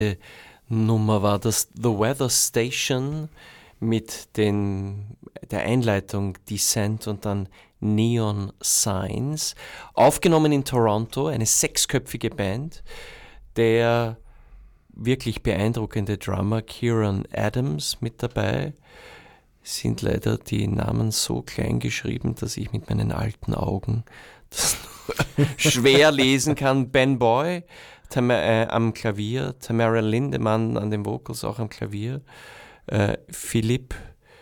Nummer war das The Weather Station mit der Einleitung Descent und dann Neon Signs. Aufgenommen in Toronto, eine 6-köpfige Band, der wirklich beeindruckende Drummer Kieran Adams mit dabei. Sind leider die Namen so klein geschrieben, dass ich mit meinen alten Augen das schwer lesen kann. Ben Boy am Klavier, Tamara Lindemann an den Vocals, auch am Klavier, Philippe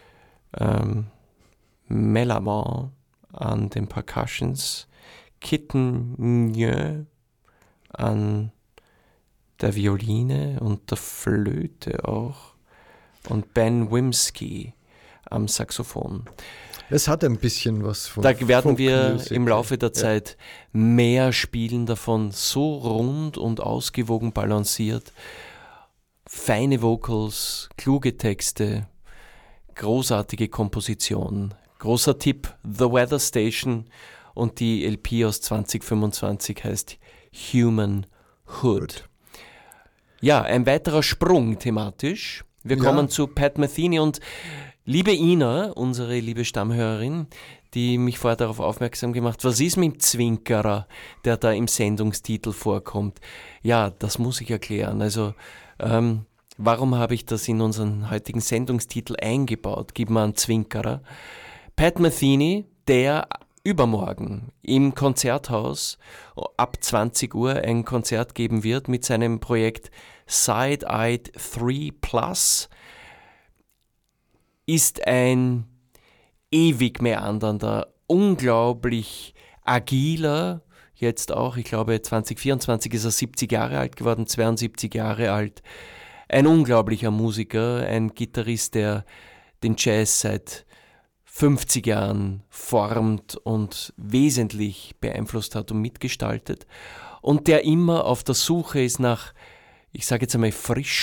Melamont an den Percussions, Kitten Njö an der Violine und der Flöte auch und Ben Wimsky am Saxophon. Es hat ein bisschen was von Da werden wir Folkmusik, im Laufe der Zeit mehr spielen davon, so rund und ausgewogen balanciert. Feine Vocals, kluge Texte, großartige Komposition. Großer Tipp, The Weather Station, und die LP aus 2025 heißt Human Hood. Ja, ein weiterer Sprung thematisch. Wir kommen zu Pat Metheny und liebe Ina, unsere liebe Stammhörerin, die mich vorher darauf aufmerksam gemacht, was ist mit dem Zwinkerer, der da im Sendungstitel vorkommt? Ja, das muss ich erklären. Also, warum habe ich das in unseren heutigen Sendungstitel eingebaut? Gib mal einen Zwinkerer. Pat Metheny, der übermorgen im Konzerthaus ab 20 Uhr ein Konzert geben wird mit seinem Projekt Side-Eyed 3 Plus, ist ein ewig meandernder, unglaublich agiler, jetzt auch, ich glaube 2024 ist er 70 Jahre alt geworden, 72 Jahre alt, ein unglaublicher Musiker, ein Gitarrist, der den Jazz seit 50 Jahren formt und wesentlich beeinflusst hat und mitgestaltet und der immer auf der Suche ist nach, ich sage jetzt einmal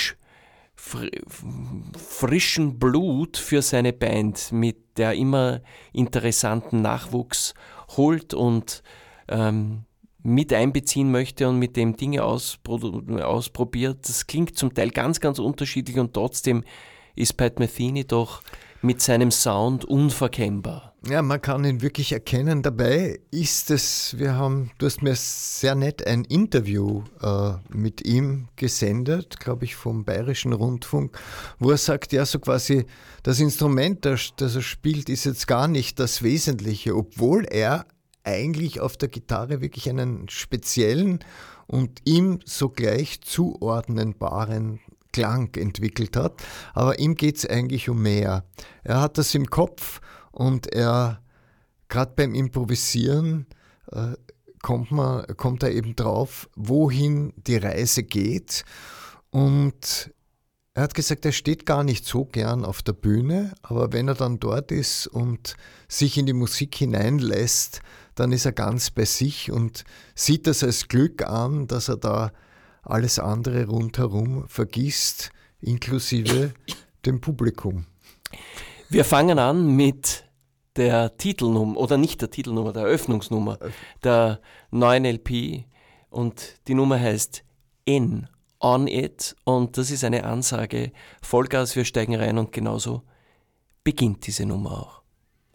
frischen Blut für seine Band, mit der immer interessanten Nachwuchs holt und mit einbeziehen möchte und mit dem Dinge ausprobiert. Das klingt zum Teil ganz, ganz unterschiedlich und trotzdem ist Pat Metheny doch mit seinem Sound unverkennbar. Ja, man kann ihn wirklich erkennen. Dabei ist es, du hast mir sehr nett ein Interview mit ihm gesendet, glaube ich, vom Bayerischen Rundfunk, wo er sagt, ja, so quasi, das Instrument, das er spielt, ist jetzt gar nicht das Wesentliche, obwohl er eigentlich auf der Gitarre wirklich einen speziellen und ihm sogleich zuordnenbaren Klang entwickelt hat, aber ihm geht es eigentlich um mehr. Er hat das im Kopf und er, gerade beim Improvisieren, kommt er eben drauf, wohin die Reise geht, und er hat gesagt, er steht gar nicht so gern auf der Bühne, aber wenn er dann dort ist und sich in die Musik hineinlässt, dann ist er ganz bei sich und sieht das als Glück an, dass er da alles andere rundherum vergisst, inklusive dem Publikum. Wir fangen an mit der Titelnummer, oder nicht der Titelnummer, der Eröffnungsnummer der neuen LP, und die Nummer heißt In, On It, und das ist eine Ansage, Vollgas, wir steigen rein, und genauso beginnt diese Nummer auch.